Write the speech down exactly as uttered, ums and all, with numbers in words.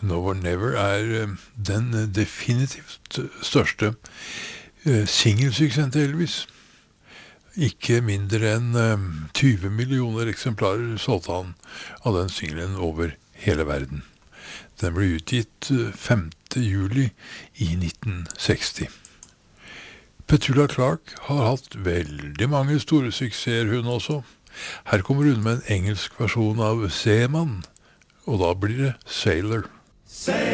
Now or Never er eh, den eh, definitivt største eh, singelsuksessen til Elvis. Ikke mindre enn eh, tjue millioner eksemplarer solgte han av den singelen over hele verden. Den ble utgitt eh, femte juli i nitten seksti. Petula Clark har hatt veldig mange store suksesser hun også. Her kommer hun med en engelsk versjon av Seaman, og da blir det Sailor. Say